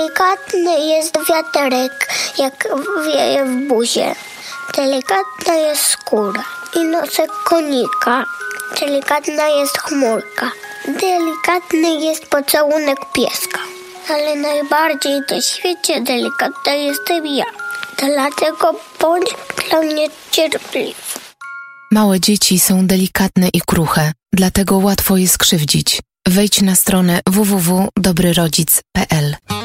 Delikatny jest wiaterek, jak wieje w buzie. Delikatna jest skóra i nosek konika. Delikatna jest chmurka. Delikatny jest pocałunek pieska. Ale najbardziej na świecie delikatna jestem ja. Dlatego bądź dla mnie cierpliwy. Małe dzieci są delikatne i kruche, dlatego łatwo je skrzywdzić. Wejdź na stronę www.dobryrodzic.pl.